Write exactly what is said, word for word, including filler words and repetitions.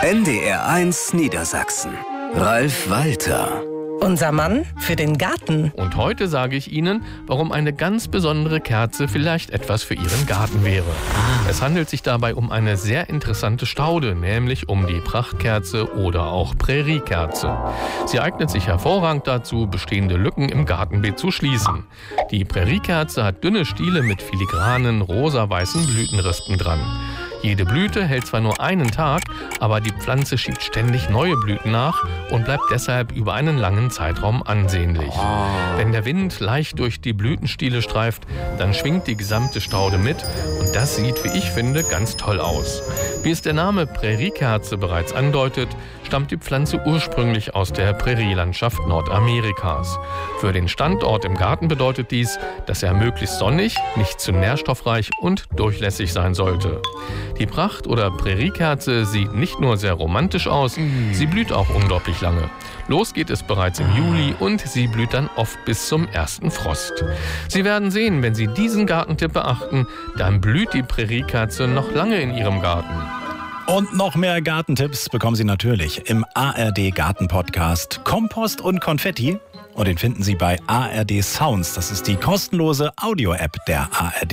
N D R eins Niedersachsen. Ralf Walter. Unser Mann für den Garten. Und heute sage ich Ihnen, warum eine ganz besondere Kerze vielleicht etwas für Ihren Garten wäre. Es handelt sich dabei um eine sehr interessante Staude, nämlich um die Prachtkerze oder auch Präriekerze. Sie eignet sich hervorragend dazu, bestehende Lücken im Gartenbeet zu schließen. Die Präriekerze hat dünne Stiele mit filigranen, rosa-weißen Blütenrispen dran. Jede Blüte hält zwar nur einen Tag, aber die Pflanze schiebt ständig neue Blüten nach und bleibt deshalb über einen langen Zeitraum ansehnlich. Wenn der Wind leicht durch die Blütenstiele streift, dann schwingt die gesamte Staude mit und das sieht, wie ich finde, ganz toll aus. Wie es der Name Präriekerze bereits andeutet, stammt die Pflanze ursprünglich aus der Prärielandschaft Nordamerikas. Für den Standort im Garten bedeutet dies, dass er möglichst sonnig, nicht zu nährstoffreich und durchlässig sein sollte. Die Pracht- oder Präriekerze sieht nicht nur sehr romantisch aus, sie blüht auch unglaublich lange. Los geht es bereits im Juli und sie blüht dann oft bis zum ersten Frost. Sie werden sehen, wenn Sie diesen Gartentipp beachten, dann blüht die Präriekerze noch lange in Ihrem Garten. Und noch mehr Gartentipps bekommen Sie natürlich im A R D Garten-Podcast Kompost und Konfetti. Und den finden Sie bei A R D Sounds. Das ist die kostenlose Audio-App der A R D.